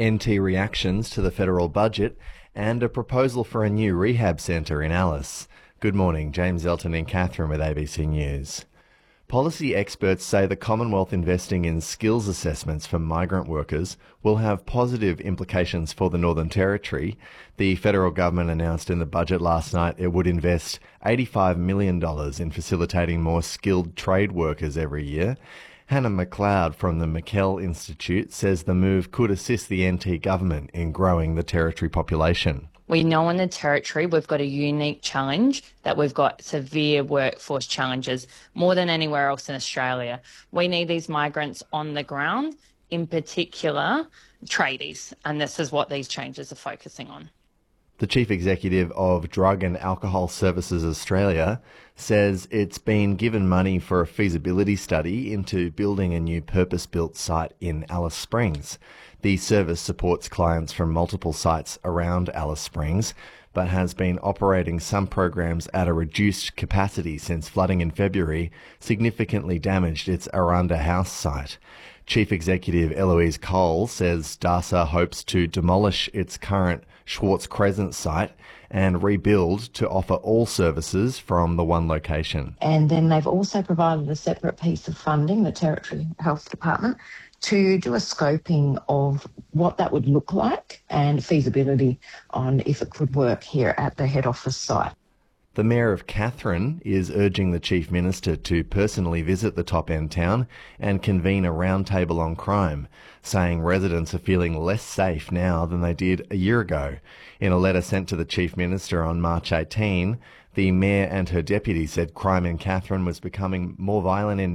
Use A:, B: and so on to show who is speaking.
A: NT reactions to the federal budget, and a proposal for a new rehab centre in Alice. Good morning, James Elton and Catherine with ABC News. Policy experts say the Commonwealth investing in skills assessments for migrant workers will have positive implications for the Northern Territory. The federal government announced in the budget last night it would invest $85 million in facilitating more skilled trade workers every year. Hannah McLeod from the McKell Institute says the move could assist the NT government in growing the Territory population.
B: We know in the Territory we've got a unique challenge, that we've got severe workforce challenges, more than anywhere else in Australia. We need these migrants on the ground, in particular tradies, and this is what these changes are focusing on.
A: The Chief Executive of Drug and Alcohol Services Australia says it's been given money for a feasibility study into building a new purpose-built site in Alice Springs. The service supports clients from multiple sites around Alice Springs, but has been operating some programs at a reduced capacity since flooding in February significantly damaged its Aranda House site. Chief Executive Eloise Cole says DASA hopes to demolish its current Schwartz Crescent site and rebuild to offer all services from the one location.
C: And then they've also provided a separate piece of funding, the Territory Health Department, to do a scoping of what that would look like and feasibility on if it could work here at the head office site.
A: The Mayor of Katherine is urging the Chief Minister to personally visit the top-end town and convene a roundtable on crime, saying residents are feeling less safe now than they did a year ago. In a letter sent to the Chief Minister on March 18, the Mayor and her deputy said crime in Katherine was becoming more violent in